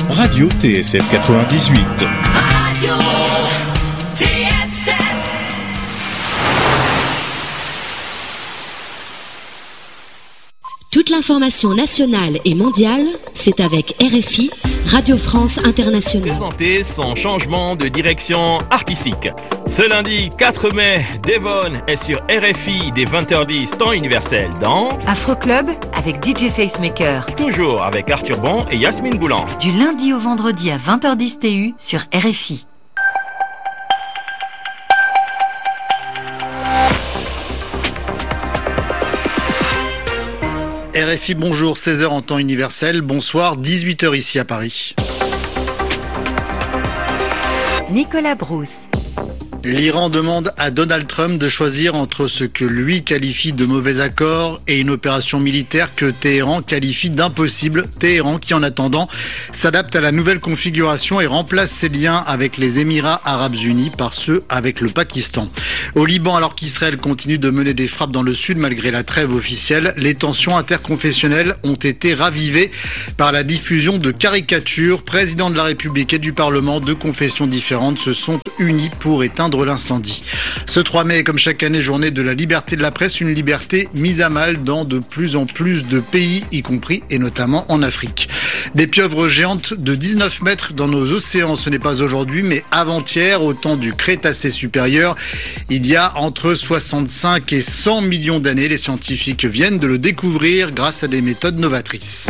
Radio TSF 98. Radio TSF. Toute l'information nationale et mondiale, c'est avec RFI, Radio France Internationale. Présenter son changement de direction artistique. Ce lundi 4 mai, Devon est sur RFI dès 20h10 temps universel dans Afro Club avec DJ Facemaker. Toujours avec Arthur Bon et Yasmine Boulan. Du lundi au vendredi à 20h10 TU sur RFI. RFI, bonjour, 16h en temps universel, bonsoir, 18h ici à Paris. Nicolas Brousse. L'Iran demande à Donald Trump de choisir entre ce que lui qualifie de mauvais accord et une opération militaire que Téhéran qualifie d'impossible. Téhéran qui, en attendant, s'adapte à la nouvelle configuration et remplace ses liens avec les Émirats Arabes Unis par ceux avec le Pakistan. Au Liban, alors qu'Israël continue de mener des frappes dans le sud malgré la trêve officielle, les tensions interconfessionnelles ont été ravivées par la diffusion de caricatures. Président de la République et du Parlement de confessions différentes se sont unis pour éteindre l'incendie. Ce 3 mai est comme chaque année journée de la liberté de la presse, une liberté mise à mal dans de plus en plus de pays, y compris et notamment en Afrique. Des pieuvres géantes de 19 mètres dans nos océans, ce n'est pas aujourd'hui mais avant-hier, au temps du Crétacé supérieur, il y a entre 65 et 100 millions d'années. Les scientifiques viennent de le découvrir grâce à des méthodes novatrices.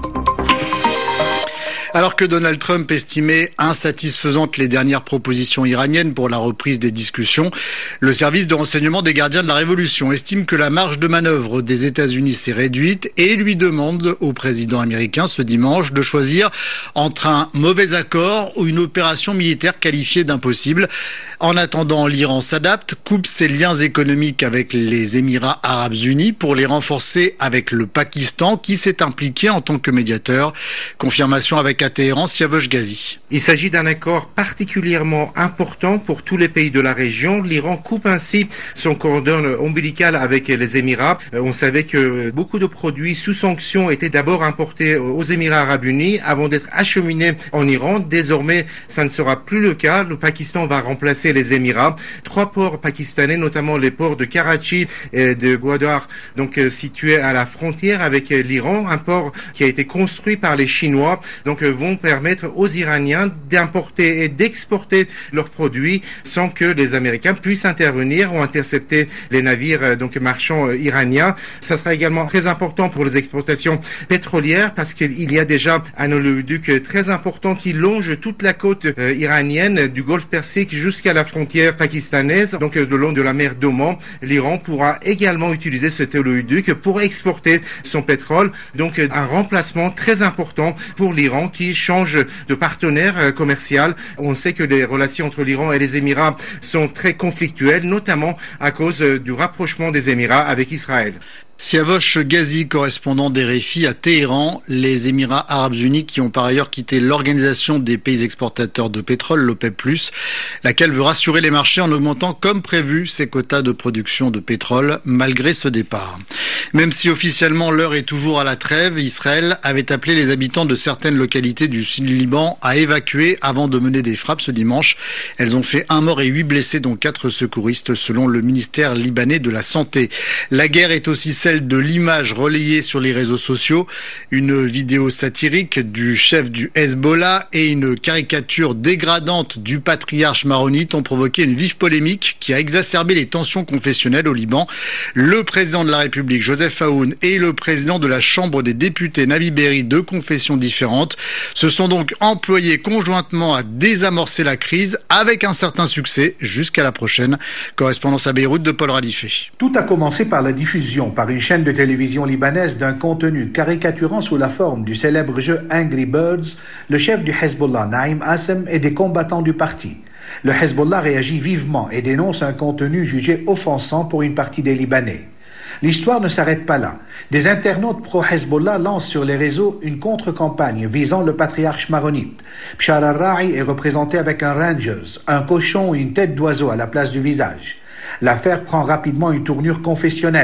Alors que Donald Trump estimait insatisfaisantes les dernières propositions iraniennes pour la reprise des discussions, le service de renseignement des gardiens de la Révolution estime que la marge de manœuvre des États-Unis s'est réduite et lui demande au président américain ce dimanche de choisir entre un mauvais accord ou une opération militaire qualifiée d'impossible. En attendant, l'Iran s'adapte, coupe ses liens économiques avec les Émirats Arabes Unis pour les renforcer avec le Pakistan qui s'est impliqué en tant que médiateur. Confirmation avec à Téhéran, Siavosh Ghazi. Il s'agit d'un accord particulièrement important pour tous les pays de la région. L'Iran coupe ainsi son cordon ombilical avec les Émirats. On savait que beaucoup de produits sous sanctions étaient d'abord importés aux Émirats Arabes Unis avant d'être acheminés en Iran. Désormais, ça ne sera plus le cas. Le Pakistan va remplacer les Émirats. 3 ports pakistanais, notamment les ports de Karachi et de Gwadar, donc situés à la frontière avec l'Iran. Un port qui a été construit par les Chinois, donc vont permettre aux Iraniens d'importer et d'exporter leurs produits sans que les Américains puissent intervenir ou intercepter les navires donc marchands iraniens. Ça sera également très important pour les exportations pétrolières parce qu'il y a déjà un oléoduc très important qui longe toute la côte iranienne du Golfe Persique jusqu'à la frontière pakistanaise, donc le long de la mer d'Oman. L'Iran pourra également utiliser cet oléoduc pour exporter son pétrole, donc un remplacement très important pour l'Iran qui change de partenaire commercial. On sait que les relations entre l'Iran et les Émirats sont très conflictuelles, notamment à cause du rapprochement des Émirats avec Israël. Siavosh Ghazi, correspondant d'RFI à Téhéran, les Émirats Arabes Unis qui ont par ailleurs quitté l'organisation des pays exportateurs de pétrole, l'OPEP+, laquelle veut rassurer les marchés en augmentant comme prévu ses quotas de production de pétrole malgré ce départ. Même si officiellement l'heure est toujours à la trêve, Israël avait appelé les habitants de certaines localités du sud du Liban à évacuer avant de mener des frappes ce dimanche. Elles ont fait 1 mort et 8 blessés, dont 4 secouristes selon le ministère libanais de la Santé. La guerre est aussi celle de l'image relayée sur les réseaux sociaux, une vidéo satirique du chef du Hezbollah et une caricature dégradante du patriarche maronite ont provoqué une vive polémique qui a exacerbé les tensions confessionnelles au Liban. Le président de la République, Joseph Aoun, et le président de la Chambre des députés, Nabi Berri, de confessions différentes, se sont donc employés conjointement à désamorcer la crise avec un certain succès jusqu'à la prochaine. Correspondance à Beyrouth de Paul Radifé. Tout a commencé par la diffusion par une chaîne de télévision libanaise d'un contenu caricaturant sous la forme du célèbre jeu Angry Birds le chef du Hezbollah, Naïm Assem, et des combattants du parti. Le Hezbollah réagit vivement et dénonce un contenu jugé offensant pour une partie des Libanais. L'histoire ne s'arrête pas là. Des internautes pro-Hezbollah lancent sur les réseaux une contre-campagne visant le patriarche maronite. Bshar al-Ra'i est représenté avec un Rangers, un cochon et une tête d'oiseau à la place du visage. L'affaire prend rapidement une tournure confessionnelle.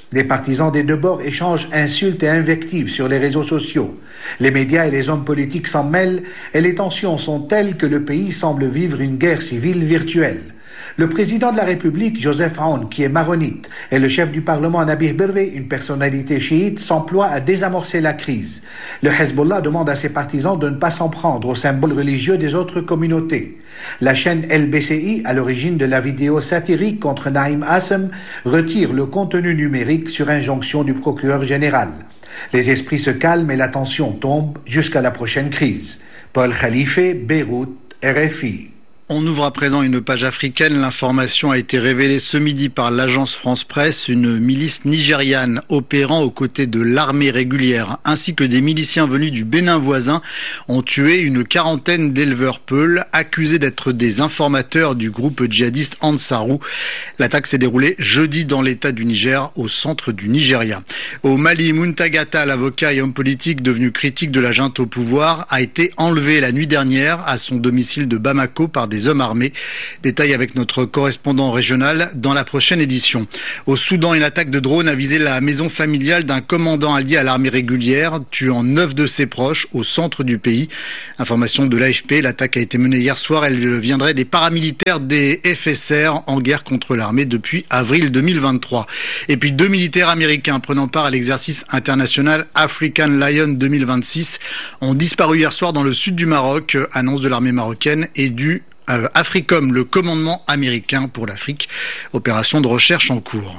Les partisans des deux bords échangent insultes et invectives sur les réseaux sociaux. Les médias et les hommes politiques s'en mêlent et les tensions sont telles que le pays semble vivre une guerre civile virtuelle. Le président de la République, Joseph Aoun, qui est maronite, et le chef du Parlement, Nabih Berri, une personnalité chiite, s'emploient à désamorcer la crise. Le Hezbollah demande à ses partisans de ne pas s'en prendre aux symboles religieux des autres communautés. La chaîne LBCI, à l'origine de la vidéo satirique contre Naïm Assem, retire le contenu numérique sur injonction du procureur général. Les esprits se calment et la tension tombe jusqu'à la prochaine crise. Paul Khalife, Beyrouth, RFI. On ouvre à présent une page africaine. L'information a été révélée ce midi par l'agence France-Presse. Une milice nigériane opérant aux côtés de l'armée régulière ainsi que des miliciens venus du Bénin voisin ont tué une quarantaine d'éleveurs peuls accusés d'être des informateurs du groupe djihadiste Ansarou. L'attaque s'est déroulée jeudi dans l'état du Niger, au centre du Nigeria. Au Mali, Muntagata, l'avocat et homme politique devenu critique de la junte au pouvoir, a été enlevé la nuit dernière à son domicile de Bamako par des hommes armés. Détail avec notre correspondant régional dans la prochaine édition. Au Soudan, une attaque de drone a visé la maison familiale d'un commandant allié à l'armée régulière, tuant 9 de ses proches au centre du pays. Information de l'AFP, l'attaque a été menée hier soir. Elle viendrait des paramilitaires des FSR en guerre contre l'armée depuis avril 2023. Et puis 2 militaires américains prenant part à l'exercice international African Lion 2026 ont disparu hier soir dans le sud du Maroc, annonce de l'armée marocaine et du Africom, le commandement américain pour l'Afrique. Opération de recherche en cours.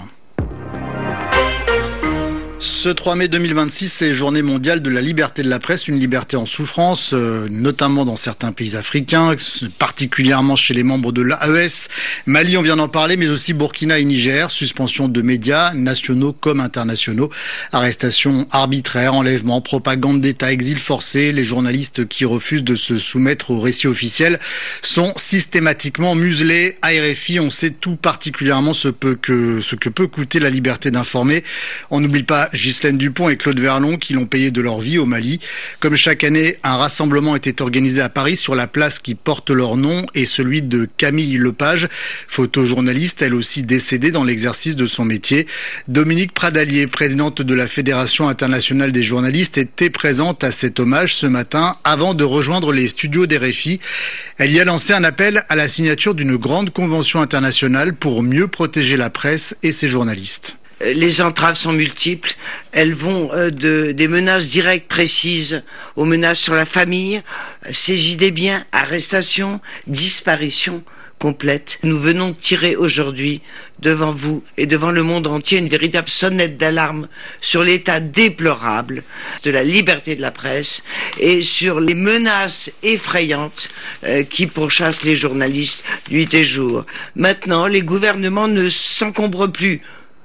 Ce 3 mai 2026, c'est journée mondiale de la liberté de la presse, une liberté en souffrance, notamment dans certains pays africains, particulièrement chez les membres de l'AES. Mali, on vient d'en parler, mais aussi Burkina et Niger, suspension de médias nationaux comme internationaux, arrestations arbitraires, enlèvements, propagande d'État, exil forcé. Les journalistes qui refusent de se soumettre au récit officiel sont systématiquement muselés. À RFI, on sait tout particulièrement ce que peut coûter la liberté d'informer. On n'oublie pas Ghislaine Dupont et Claude Verlon qui l'ont payé de leur vie au Mali. Comme chaque année, un rassemblement était organisé à Paris sur la place qui porte leur nom et celui de Camille Lepage, photojournaliste, elle aussi décédée dans l'exercice de son métier. Dominique Pradalier, présidente de la Fédération internationale des journalistes, était présente à cet hommage ce matin avant de rejoindre les studios d'RFI. Elle y a lancé un appel à la signature d'une grande convention internationale pour mieux protéger la presse et ses journalistes. Les entraves sont multiples. Elles vont des menaces directes précises aux menaces sur la famille, saisie des biens, arrestation, disparition complète. Nous venons de tirer aujourd'hui devant vous et devant le monde entier une véritable sonnette d'alarme sur l'état déplorable de la liberté de la presse et sur les menaces effrayantes qui pourchassent les journalistes nuit et jour. Maintenant, les gouvernements ne s'encombrent plus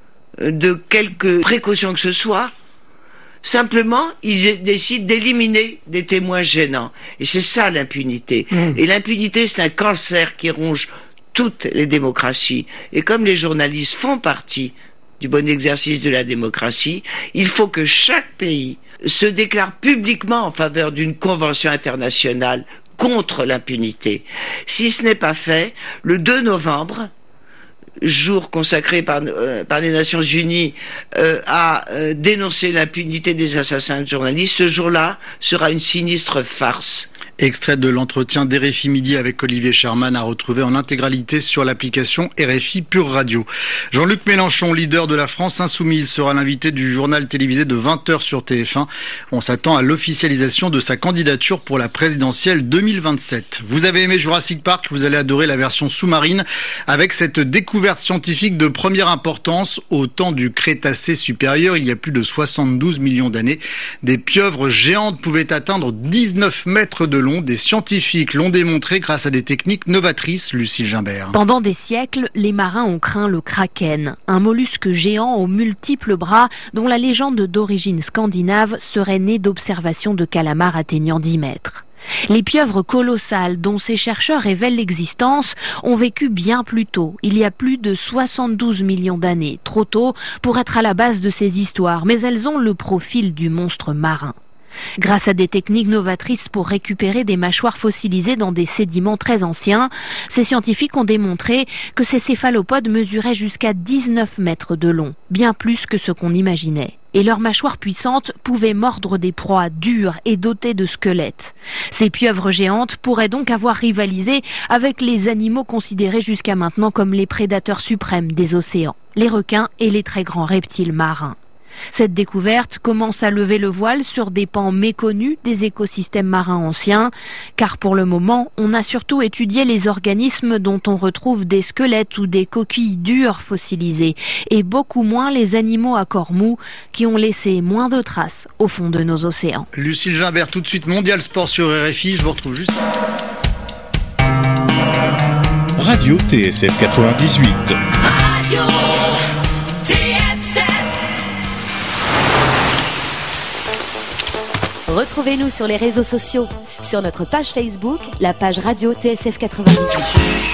de quelque précaution que ce soit. Simplement, ils décident d'éliminer des témoins gênants. Et c'est ça l'impunité. Et l'impunité, c'est un cancer qui ronge toutes les démocraties. Et comme les journalistes font partie du bon exercice de la démocratie, il faut que chaque pays se déclare publiquement en faveur d'une convention internationale contre l'impunité. Si ce n'est pas fait, le 2 novembre, jour consacré par les Nations Unies à dénoncer l'impunité des assassins de journalistes, ce jour-là sera une sinistre farce. Extrait de l'entretien d'RFI Midi avec Olivier Sherman à retrouver en intégralité sur l'application RFI Pure Radio. Jean-Luc Mélenchon, leader de la France Insoumise, sera l'invité du journal télévisé de 20h sur TF1. On s'attend à l'officialisation de sa candidature pour la présidentielle 2027. Vous avez aimé Jurassic Park, vous allez adorer la version sous-marine avec cette découverte scientifique de première importance. Au temps du Crétacé supérieur, il y a plus de 72 millions d'années, des pieuvres géantes pouvaient atteindre 19 mètres de long. Des scientifiques l'ont démontré grâce à des techniques novatrices, Lucille Gimbert. Pendant des siècles, les marins ont craint le kraken, un mollusque géant aux multiples bras dont la légende d'origine scandinave serait née d'observations de calamars atteignant 10 mètres. Les pieuvres colossales dont ces chercheurs révèlent l'existence ont vécu bien plus tôt, il y a plus de 72 millions d'années, trop tôt pour être à la base de ces histoires, mais elles ont le profil du monstre marin. Grâce à des techniques novatrices pour récupérer des mâchoires fossilisées dans des sédiments très anciens, ces scientifiques ont démontré que ces céphalopodes mesuraient jusqu'à 19 mètres de long, bien plus que ce qu'on imaginait. Et leurs mâchoires puissantes pouvaient mordre des proies dures et dotées de squelettes. Ces pieuvres géantes pourraient donc avoir rivalisé avec les animaux considérés jusqu'à maintenant comme les prédateurs suprêmes des océans, les requins et les très grands reptiles marins. Cette découverte commence à lever le voile sur des pans méconnus des écosystèmes marins anciens, car pour le moment, on a surtout étudié les organismes dont on retrouve des squelettes ou des coquilles dures fossilisées, et beaucoup moins les animaux à corps mou qui ont laissé moins de traces au fond de nos océans. Lucille Gimbert, tout de suite Mondial Sport sur RFI, je vous retrouve juste... Radio TSF 98. Radio TSF. Retrouvez-nous sur les réseaux sociaux, sur notre page Facebook, la page Radio TSF 98.